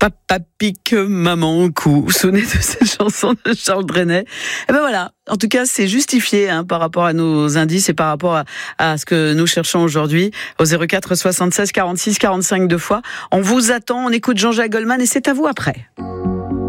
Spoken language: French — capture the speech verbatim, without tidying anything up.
Papa pique maman au cou. Vous vous souvenez de cette chanson de Charles Trenet? Et ben voilà. En tout cas, c'est justifié hein, par rapport à nos indices et par rapport à, à ce que nous cherchons aujourd'hui. Au zéro quatre soixante-seize quarante-six quarante-cinq deux fois. On vous attend. On écoute Jean-Jacques Goldman et c'est à vous après.